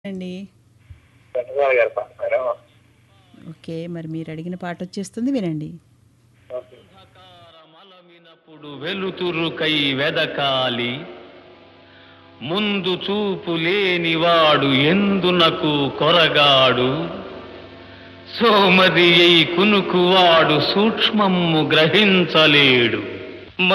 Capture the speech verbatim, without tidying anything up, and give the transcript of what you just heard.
అండి. ఘంటసాల గారి పాట మేడం. ఓకే. మరి మీరడిగిన పాటొచ్చేస్తుంది వినండి. ఓకే. అంధకారమలమినప్పుడు వెలుతురుకై వెదకాలి, ముందు చూపు లేనివాడు ఎందునకు కొరగాడు, సోమది అయి కునుకువాడు సూక్ష్మము గ్రహించలేడు.